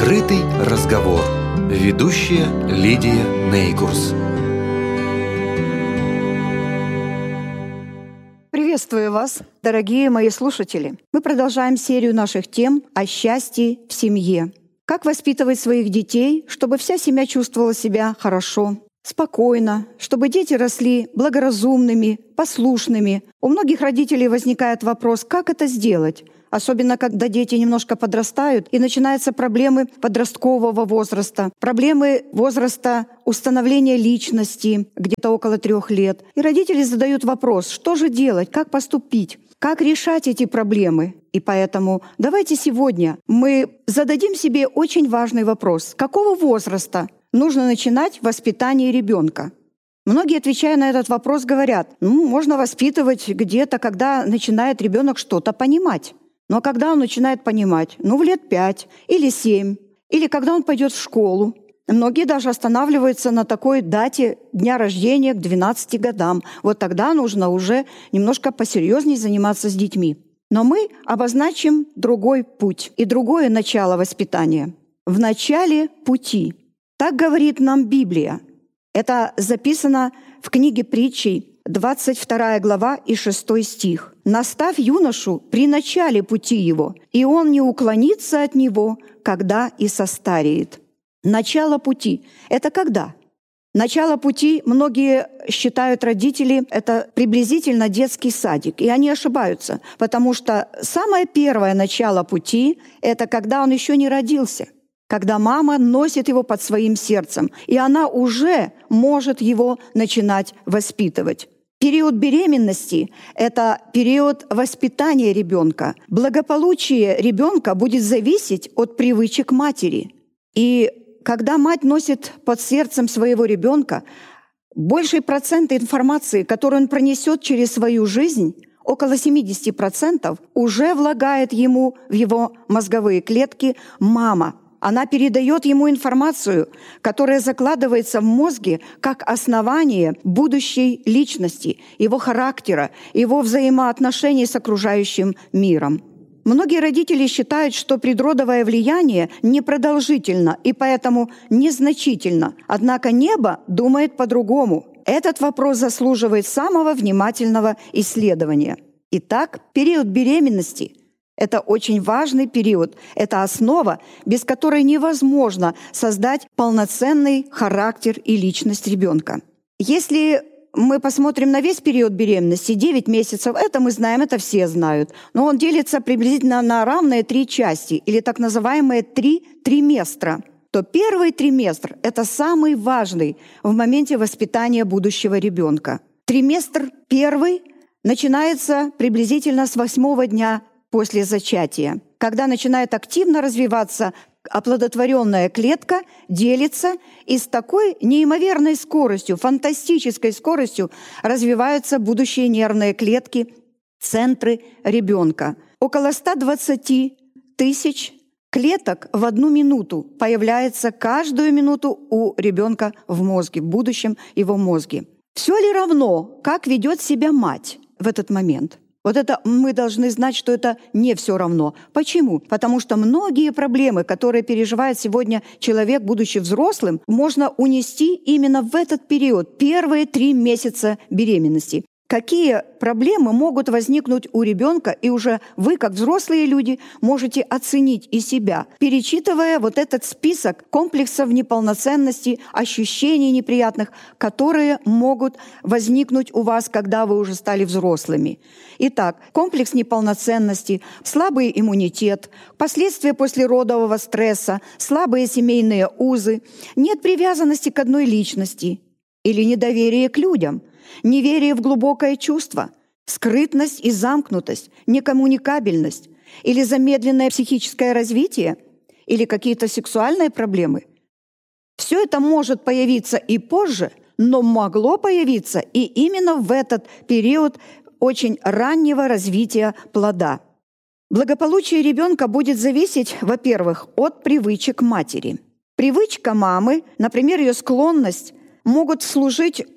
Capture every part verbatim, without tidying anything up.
Открытый разговор. Ведущая Лидия Нейкурс. Приветствую вас, дорогие мои слушатели. Мы продолжаем серию наших тем о счастье в семье. Как воспитывать своих детей, чтобы вся семья чувствовала себя хорошо, спокойно, чтобы дети росли благоразумными, послушными. У многих родителей возникает вопрос, как это сделать? Особенно, когда дети немножко подрастают, и начинаются проблемы подросткового возраста, проблемы возраста установления личности, где-то около трех лет. И родители задают вопрос, что же делать, как поступить, как решать эти проблемы. И поэтому давайте сегодня мы зададим себе очень важный вопрос. С какого возраста нужно начинать воспитание ребенка? Многие, отвечая на этот вопрос, говорят, ну, можно воспитывать где-то, когда начинает ребенок что-то понимать. Но когда он начинает понимать, ну, в лет пять или семь, или когда он пойдет в школу, многие даже останавливаются на такой дате дня рождения к двенадцати годам. Вот тогда нужно уже немножко посерьезнее заниматься с детьми. Но мы обозначим другой путь и другое начало воспитания. В начале пути. Так говорит нам Библия. Это записано в книге Притчей, двадцать вторая глава и шестой стих. «Наставь юношу при начале пути его, и он не уклонится от него, когда и состареет». Начало пути — это когда? Начало пути, многие считают родители, это приблизительно детский садик, и они ошибаются, потому что самое первое начало пути — это когда он еще не родился, когда мама носит его под своим сердцем, и она уже может его начинать воспитывать. Период беременности – это период воспитания ребенка. Благополучие ребенка будет зависеть от привычек матери. И когда мать носит под сердцем своего ребенка, больший процент информации, которую он пронесет через свою жизнь, около семьдесят процентов, уже влагает ему в его мозговые клетки мама. Она передает ему информацию, которая закладывается в мозге как основание будущей личности, его характера, его взаимоотношений с окружающим миром. Многие родители считают, что предродовое влияние непродолжительно и поэтому незначительно. Однако небо думает по-другому. Этот вопрос заслуживает самого внимательного исследования. Итак, период беременности – это очень важный период, это основа, без которой невозможно создать полноценный характер и личность ребенка. Если мы посмотрим на весь период беременности, девять месяцев, это мы знаем, это все знают, но он делится приблизительно на равные три части, или так называемые три триместра. То первый триместр – это самый важный в моменте воспитания будущего ребенка. Триместр первый начинается приблизительно с восьмого дня после зачатия, когда начинает активно развиваться оплодотворенная клетка, делится, и с такой неимоверной скоростью, фантастической скоростью развиваются будущие нервные клетки, центры ребенка. Около ста двадцати тысяч клеток в одну минуту появляется каждую минуту у ребенка в мозге, в будущем его мозге. Все ли равно, как ведет себя мать в этот момент? Вот это мы должны знать, что это не все равно. Почему? Потому что многие проблемы, которые переживает сегодня человек, будучи взрослым, можно унести именно в этот период, первые три месяца беременности. Какие проблемы могут возникнуть у ребенка, и уже вы, как взрослые люди, можете оценить и себя, перечитывая вот этот список комплексов неполноценности, ощущений неприятных, которые могут возникнуть у вас, когда вы уже стали взрослыми. Итак, комплекс неполноценности, слабый иммунитет, последствия послеродового стресса, слабые семейные узы, нет привязанности к одной личности или недоверие к людям, неверие в глубокое чувство, скрытность и замкнутость, некоммуникабельность или замедленное психическое развитие, или какие-то сексуальные проблемы. Все это может появиться и позже, но могло появиться и именно в этот период очень раннего развития плода. Благополучие ребенка будет зависеть, во-первых, от привычек матери. Привычка мамы, например, ее склонность, могут служить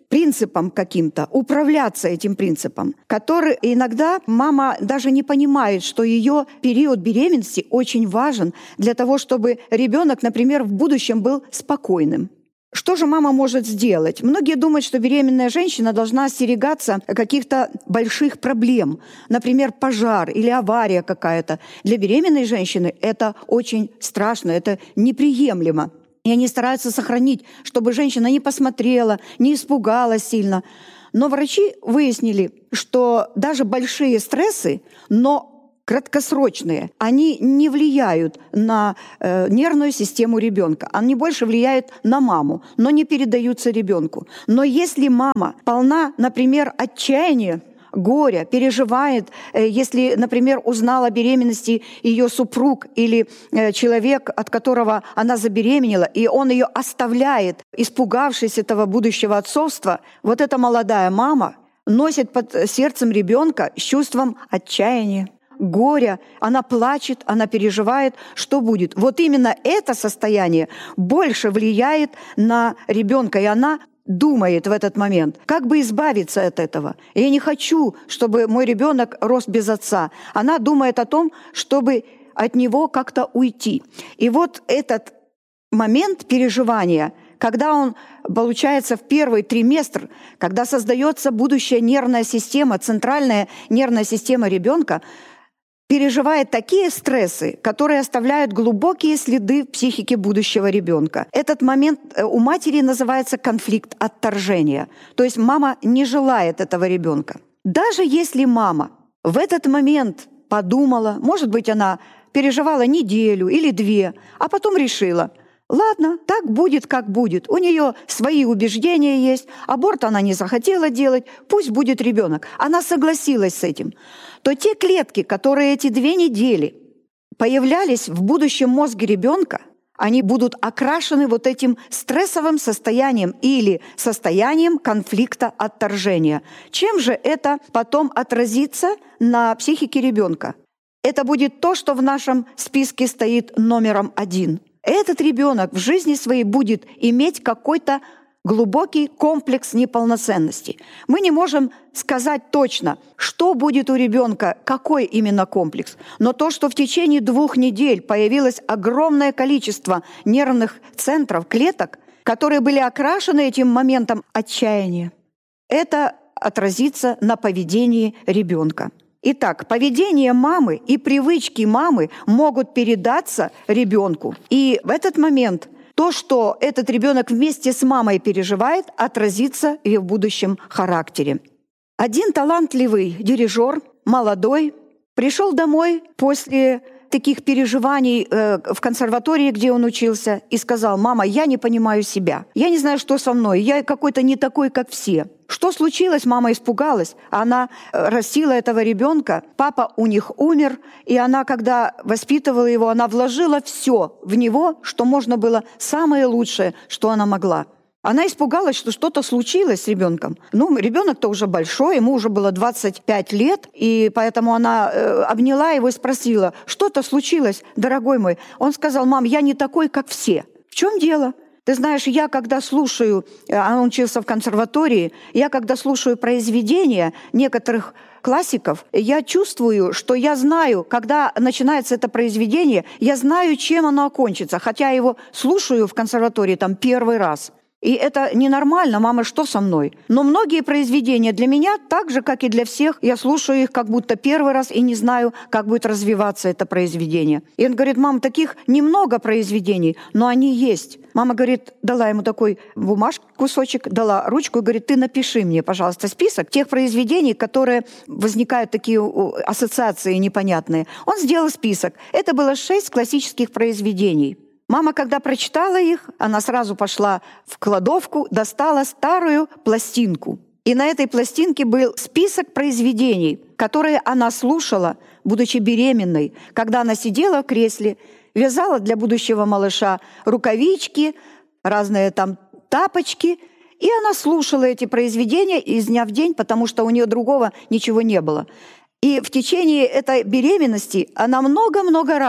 принципом каким-то, управляться этим принципом, который иногда мама даже не понимает, что ее период беременности очень важен для того, чтобы ребенок, например, в будущем был спокойным. Что же мама может сделать? Многие думают, что беременная женщина должна остерегаться каких-то больших проблем, например, пожар или авария какая-то. Для беременной женщины это очень страшно, это неприемлемо. И они стараются сохранить, чтобы женщина не посмотрела, не испугалась сильно. Но врачи выяснили, что даже большие стрессы, но краткосрочные, они не влияют на э, нервную систему ребенка. Они больше влияют на маму, но не передаются ребенку. Но если мама полна, например, отчаяния, горя, переживает, э, если, например, узнала о беременности ее супруг или э, человек, от которого она забеременела, и он ее оставляет, испугавшись этого будущего отцовства, вот эта молодая мама носит под сердцем ребенка с чувством отчаяния, горя, она плачет, она переживает, что будет. Вот именно это состояние больше влияет на ребенка, и она думает в этот момент, как бы избавиться от этого. Я не хочу, чтобы мой ребенок рос без отца. Она думает о том, чтобы от него как-то уйти. И вот этот момент переживания, когда он получается в первый триместр, когда создается будущая нервная система, центральная нервная система ребенка, переживает такие стрессы, которые оставляют глубокие следы в психике будущего ребенка. Этот момент у матери называется конфликт отторжения. То есть мама не желает этого ребенка. Даже если мама в этот момент подумала, может быть, она переживала неделю или две, а потом решила, ладно, так будет, как будет. У нее свои убеждения есть, аборт она не захотела делать, пусть будет ребенок. Она согласилась с этим. То те клетки, которые эти две недели появлялись в будущем мозге ребенка, они будут окрашены вот этим стрессовым состоянием или состоянием конфликта отторжения. Чем же это потом отразится на психике ребенка? Это будет то, что в нашем списке стоит номером один. Этот ребенок в жизни своей будет иметь какой-то глубокий комплекс неполноценности. Мы не можем сказать точно, что будет у ребенка, какой именно комплекс. Но то, что в течение двух недель появилось огромное количество нервных центров, клеток, которые были окрашены этим моментом отчаяния, это отразится на поведении ребенка. Итак, поведение мамы и привычки мамы могут передаться ребенку. И в этот момент то, что этот ребенок вместе с мамой переживает, отразится в ее будущем характере. Один талантливый дирижер, молодой, пришел домой после таких переживаний э, в консерватории, где он учился, и сказал: «Мама, я не понимаю себя. Я не знаю, что со мной. Я какой-то не такой, как все». Что случилось? Мама испугалась. Она растила этого ребенка. Папа у них умер, и она, когда воспитывала его, она вложила все в него, что можно было, самое лучшее, что она могла. Она испугалась, что что-то случилось с ребенком. Ну, ребенок-то уже большой, ему уже было двадцать пять лет, и поэтому она э, обняла его и спросила: «Что-то случилось, дорогой мой?» Он сказал: «Мам, я не такой, как все». «В чем дело?» Ты знаешь, я когда слушаю, он учился в консерватории, я когда слушаю произведения некоторых классиков, я чувствую, что я знаю, когда начинается это произведение, я знаю, чем оно окончится, хотя его слушаю в консерватории там первый раз. И это ненормально, мама, что со мной? Но многие произведения для меня, так же, как и для всех, я слушаю их как будто первый раз и не знаю, как будет развиваться это произведение. И он говорит: «Мам, таких немного произведений, но они есть». Мама говорит, дала ему такой бумажку, кусочек, дала ручку и говорит: «Ты напиши мне, пожалуйста, список тех произведений, которые возникают такие ассоциации непонятные». Он сделал список. Это было шесть классических произведений. Мама, когда прочитала их, она сразу пошла в кладовку, достала старую пластинку. И на этой пластинке был список произведений, которые она слушала, будучи беременной, когда она сидела в кресле, вязала для будущего малыша рукавички, разные там тапочки, и она слушала эти произведения из дня в день, потому что у нее другого ничего не было. И в течение этой беременности она много-много раз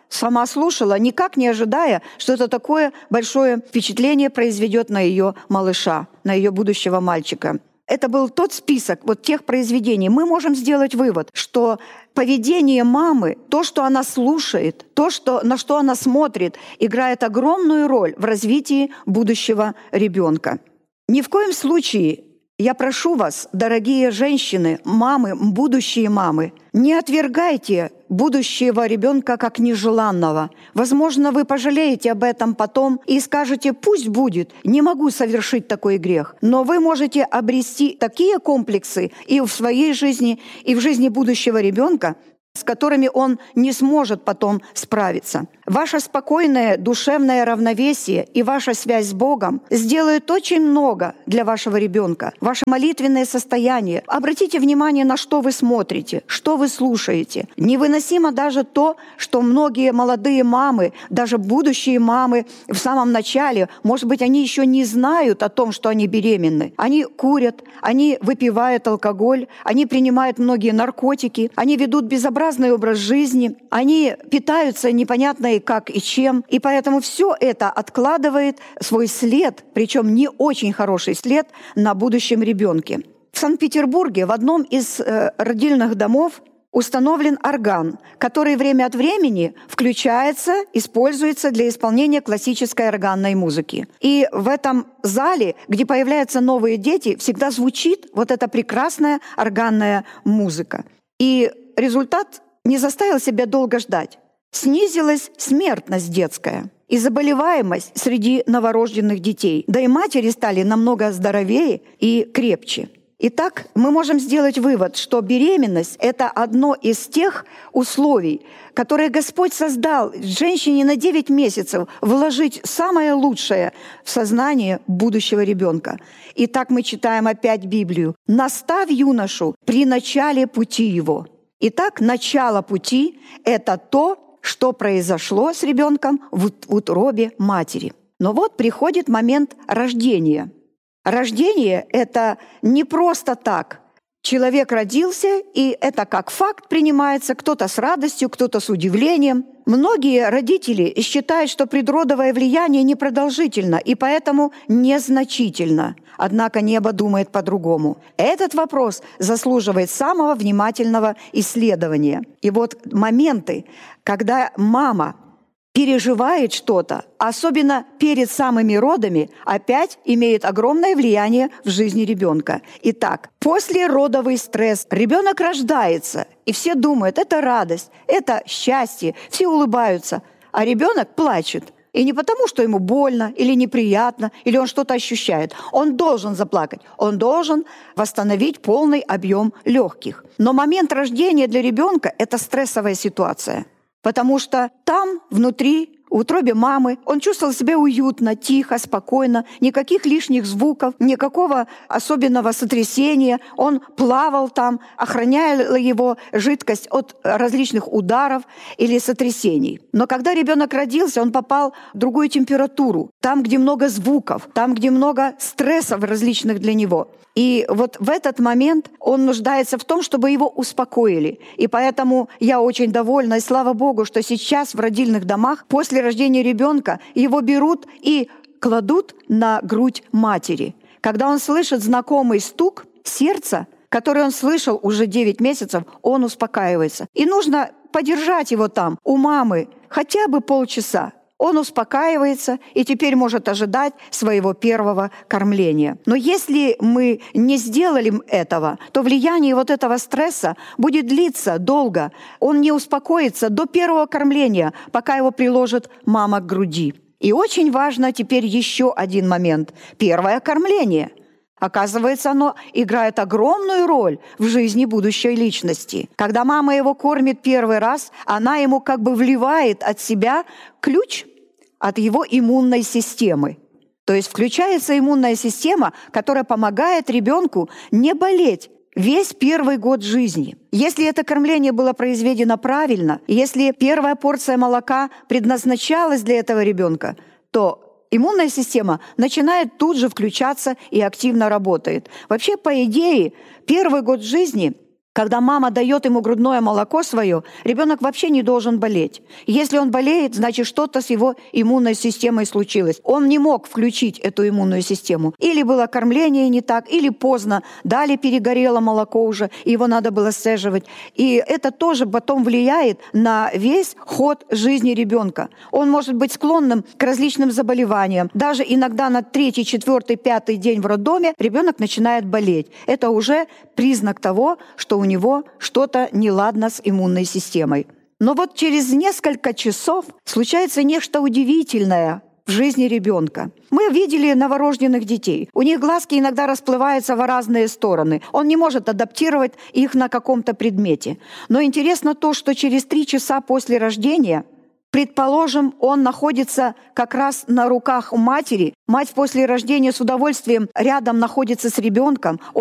сама слушала, никак не ожидая, что это такое большое впечатление произведет на ее малыша, на ее будущего мальчика. Это был тот список вот тех произведений. Мы можем сделать вывод, что поведение мамы, то, что она слушает, то, что, на что она смотрит, играет огромную роль в развитии будущего ребенка. Ни в коем случае я прошу вас, дорогие женщины, мамы, будущие мамы, не отвергайте будущего ребенка как нежеланного. Возможно, вы пожалеете об этом потом и скажете: пусть будет, не могу совершить такой грех. Но вы можете обрести такие комплексы и в своей жизни, и в жизни будущего ребенка, с которыми он не сможет потом справиться. Ваше спокойное душевное равновесие и ваша связь с Богом сделают очень много для вашего ребенка. Ваше молитвенное состояние. Обратите внимание, на что вы смотрите, что вы слушаете. Невыносимо даже то, что многие молодые мамы, даже будущие мамы в самом начале, может быть, они еще не знают о том, что они беременны. Они курят, они выпивают алкоголь, они принимают многие наркотики, они ведут безобразный образ жизни, они питаются непонятно как и чем, и поэтому все это откладывает свой след, причем не очень хороший след, на будущем ребенке. В Санкт-Петербурге в одном из э, родильных домов установлен орган, который время от времени включается, используется для исполнения классической органной музыки. И в этом зале, где появляются новые дети, всегда звучит вот эта прекрасная органная музыка. И результат не заставил себя долго ждать. Снизилась смертность детская и заболеваемость среди новорожденных детей. Да и матери стали намного здоровее и крепче. Итак, мы можем сделать вывод, что беременность – это одно из тех условий, которые Господь создал женщине на девять месяцев вложить самое лучшее в сознание будущего ребенка. Итак, мы читаем опять Библию. «Наставь юношу при начале пути его». Итак, начало пути – это то, что произошло с ребенком в утробе матери. Но вот приходит момент рождения. Рождение – это не просто так. Человек родился, и это как факт принимается, кто-то с радостью, кто-то с удивлением. Многие родители считают, что предродовое влияние непродолжительно и поэтому незначительно. Однако небо думает по-другому. Этот вопрос заслуживает самого внимательного исследования. И вот моменты, когда мама переживает что-то, особенно перед самыми родами, опять имеет огромное влияние в жизни ребенка. Итак, послеродовый стресс. Ребенок рождается, и все думают, это радость, это счастье, все улыбаются, а ребенок плачет. И не потому, что ему больно или неприятно, или он что-то ощущает. Он должен заплакать, он должен восстановить полный объем легких. Но момент рождения для ребенка – это стрессовая ситуация. Потому что там, внутри, в утробе мамы, он чувствовал себя уютно, тихо, спокойно, никаких лишних звуков, никакого особенного сотрясения. Он плавал там, охраняла его жидкость от различных ударов или сотрясений. Но когда ребенок родился, он попал в другую температуру, там, где много звуков, там, где много стрессов различных для него. И вот в этот момент он нуждается в том, чтобы его успокоили. И поэтому я очень довольна, и слава Богу, что сейчас в родильных домах после рождения ребенка его берут и кладут на грудь матери. Когда он слышит знакомый стук сердца, который он слышал уже девять месяцев, он успокаивается. И нужно подержать его там, у мамы, хотя бы полчаса. Он успокаивается и теперь может ожидать своего первого кормления. Но если мы не сделали этого, то влияние вот этого стресса будет длиться долго. Он не успокоится до первого кормления, пока его приложит мама к груди. И очень важно теперь еще один момент. Первое кормление. Оказывается, оно играет огромную роль в жизни будущей личности. Когда мама его кормит первый раз, она ему как бы вливает от себя ключ от его иммунной системы. То есть включается иммунная система, которая помогает ребенку не болеть весь первый год жизни. Если это кормление было произведено правильно, если первая порция молока предназначалась для этого ребенка, то иммунная система начинает тут же включаться и активно работает. Вообще, по идее, первый год жизни Когда мама дает ему грудное молоко свое, ребенок вообще не должен болеть. Если он болеет, значит, что-то с его иммунной системой случилось. Он не мог включить эту иммунную систему. Или было кормление не так, или поздно дали, перегорело молоко уже, его надо было сцеживать. И это тоже потом влияет на весь ход жизни ребенка. Он может быть склонным к различным заболеваниям. Даже иногда на третий, четвертый, пятый день в роддоме ребенок начинает болеть. Это уже признак того, что у у него что-то неладно с иммунной системой. Но вот через несколько часов случается нечто удивительное в жизни ребенка. Мы видели новорожденных детей. У них глазки иногда расплываются в разные стороны. Он не может адаптировать их на каком-то предмете. Но интересно то, что через три часа после рождения, предположим, он находится как раз на руках у матери. Мать после рождения с удовольствием рядом находится с ребенком.